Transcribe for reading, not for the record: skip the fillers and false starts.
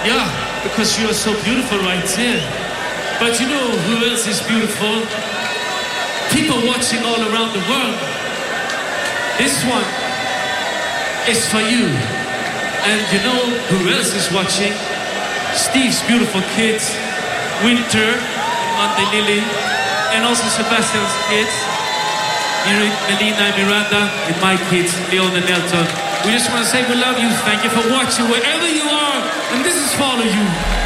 Yeah, because you are so beautiful right there. But you know who else is beautiful? People watching all around the world. This one is for you. And you know who else is watching? Steve's beautiful kids, Winter, Monday Lily, and also Sebastian's kids, Melina and Miranda, and my kids, Leon and Elton. We just want to say we love you. Thank you for watching wherever you are. And this is for all of you.